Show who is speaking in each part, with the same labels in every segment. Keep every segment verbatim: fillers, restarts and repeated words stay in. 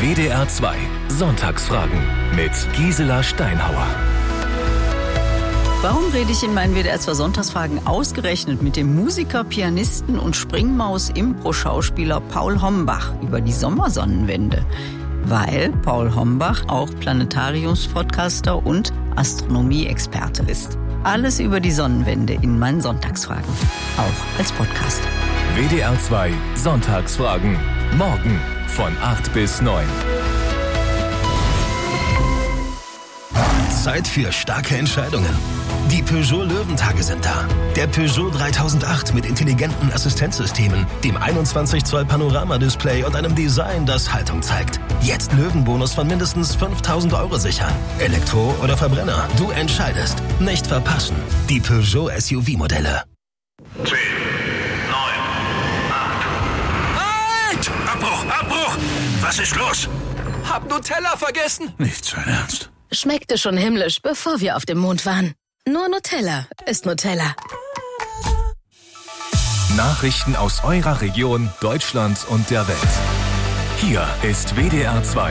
Speaker 1: W D R zwei Sonntagsfragen mit Gisela Steinhauer.
Speaker 2: Warum rede ich in meinen W D R zwei Sonntagsfragen ausgerechnet mit dem Musiker, Pianisten und Springmaus-Impro-Schauspieler Paul Hombach über die Sommersonnenwende? Weil Paul Hombach auch Planetariums-Podcaster und Astronomie-Experte ist. Alles über die Sonnenwende in meinen Sonntagsfragen. Auch als Podcast.
Speaker 1: W D R zwei Sonntagsfragen. Morgen von acht bis neun.
Speaker 3: Zeit für starke Entscheidungen. Die Peugeot Löwentage sind da. Der Peugeot dreitausendacht mit intelligenten Assistenzsystemen, dem einundzwanzig Zoll Panoramadisplay und einem Design, das Haltung zeigt. Jetzt Löwenbonus von mindestens fünftausend Euro sichern. Elektro oder Verbrenner, du entscheidest. Nicht verpassen. Die Peugeot S U V-Modelle.
Speaker 4: zehn, neun, acht. Halt! Abbruch, Abbruch! Was ist los?
Speaker 5: Hab Nutella vergessen.
Speaker 4: Nicht sein Ernst.
Speaker 6: Schmeckte schon himmlisch, bevor wir auf dem Mond waren. Nur Nutella ist Nutella.
Speaker 1: Nachrichten aus eurer Region, Deutschland und der Welt. Hier ist W D R zwei.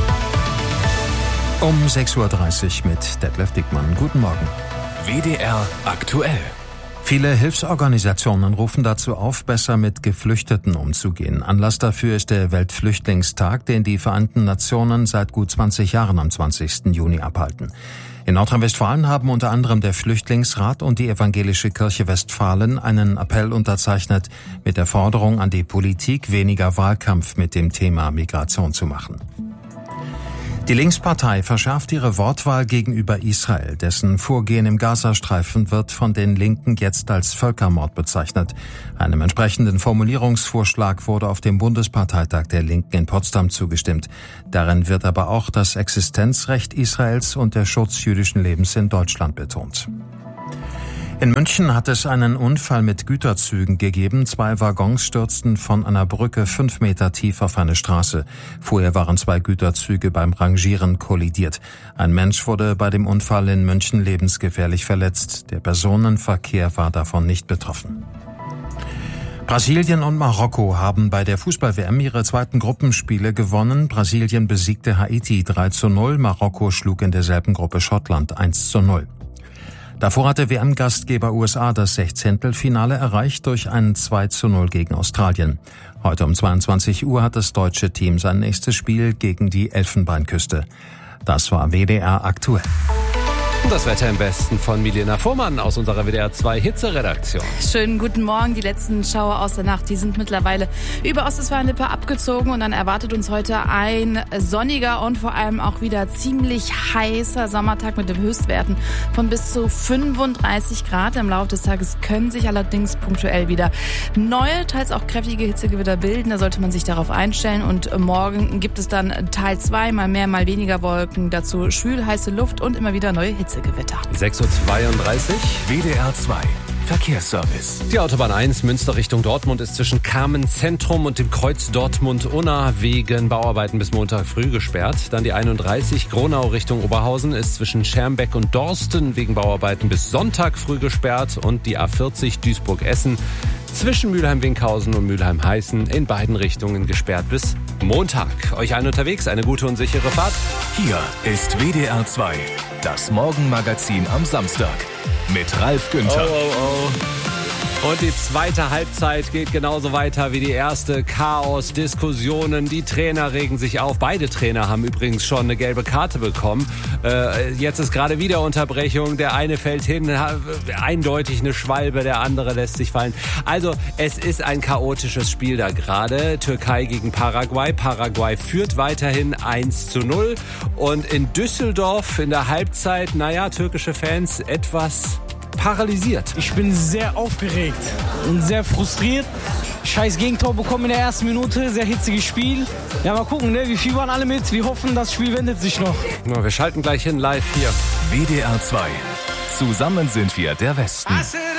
Speaker 7: Um sechs Uhr dreißig mit Detlef Dickmann. Guten Morgen.
Speaker 1: W D R aktuell.
Speaker 7: Viele Hilfsorganisationen rufen dazu auf, besser mit Geflüchteten umzugehen. Anlass dafür ist der Weltflüchtlingstag, den die Vereinten Nationen seit gut zwanzig Jahren am zwanzigsten Juni abhalten. In Nordrhein-Westfalen haben unter anderem der Flüchtlingsrat und die Evangelische Kirche Westfalen einen Appell unterzeichnet, mit der Forderung an die Politik, weniger Wahlkampf mit dem Thema Migration zu machen. Die Linkspartei verschärft ihre Wortwahl gegenüber Israel. Dessen Vorgehen im Gazastreifen wird von den Linken jetzt als Völkermord bezeichnet. Einem entsprechenden Formulierungsvorschlag wurde auf dem Bundesparteitag der Linken in Potsdam zugestimmt. Darin wird aber auch das Existenzrecht Israels und der Schutz jüdischen Lebens in Deutschland betont. In München hat es einen Unfall mit Güterzügen gegeben. Zwei Waggons stürzten von einer Brücke fünf Meter tief auf eine Straße. Vorher waren zwei Güterzüge beim Rangieren kollidiert. Ein Mensch wurde bei dem Unfall in München lebensgefährlich verletzt. Der Personenverkehr war davon nicht betroffen. Brasilien und Marokko haben bei der Fußball-W M ihre zweiten Gruppenspiele gewonnen. Brasilien besiegte Haiti drei zu null. Marokko schlug in derselben Gruppe Schottland eins zu null. Davor hatte W M-Gastgeber U S A das Sechzehntelfinale erreicht durch ein zwei zu null gegen Australien. Heute um zweiundzwanzig Uhr hat das deutsche Team sein nächstes Spiel gegen die Elfenbeinküste. Das war W D R aktuell.
Speaker 5: Das Wetter im Westen von Milena Fuhrmann aus unserer W D R zwei Hitzeredaktion.
Speaker 8: Schönen guten Morgen. Die letzten Schauer aus der Nacht, die sind mittlerweile über Ostwestfalen-Lippe abgezogen und dann erwartet uns heute ein sonniger und vor allem auch wieder ziemlich heißer Sommertag mit den Höchstwerten von bis zu fünfunddreißig Grad. Im Laufe des Tages können sich allerdings punktuell wieder neue, teils auch kräftige Hitzegewitter bilden. Da sollte man sich darauf einstellen und morgen gibt es dann Teil zwei, mal mehr, mal weniger Wolken. Dazu schwül, heiße Luft und immer wieder neue Hitze. Gewitter.
Speaker 5: sechs Uhr zweiunddreißig.
Speaker 1: W D R zwei Verkehrsservice.
Speaker 5: Die Autobahn eins Münster Richtung Dortmund ist zwischen Kamen Zentrum und dem Kreuz Dortmund-Unna wegen Bauarbeiten bis Montag früh gesperrt. Dann die einunddreißig Gronau Richtung Oberhausen ist zwischen Schermbeck und Dorsten wegen Bauarbeiten bis Sonntag früh gesperrt. Und die A vierzig Duisburg-Essen zwischen Mülheim-Winkhausen und Mülheim-Heißen in beiden Richtungen gesperrt bis Montag. Euch allen unterwegs eine gute und sichere Fahrt.
Speaker 1: Hier ist W D R zwei, das Morgenmagazin am Samstag mit Ralf Günther.
Speaker 5: Oh, oh, oh. Und die zweite Halbzeit geht genauso weiter wie die erste. Chaos, Diskussionen, die Trainer regen sich auf. Beide Trainer haben übrigens schon eine gelbe Karte bekommen. Äh, jetzt ist gerade wieder Unterbrechung. Der eine fällt hin, eindeutig eine Schwalbe, der andere lässt sich fallen. Also es ist ein chaotisches Spiel da gerade. Türkei gegen Paraguay. Paraguay führt weiterhin eins zu null. Und in Düsseldorf in der Halbzeit, naja, türkische Fans etwas paralysiert.
Speaker 9: Ich bin sehr aufgeregt und sehr frustriert. Scheiß Gegentor bekommen in der ersten Minute, sehr hitziges Spiel. Ja, mal gucken, ne? Wir fiebern alle mit. Wir hoffen, das Spiel wendet sich noch.
Speaker 5: Ja, wir schalten gleich hin, live hier.
Speaker 1: W D R zwei. Zusammen sind wir der Westen.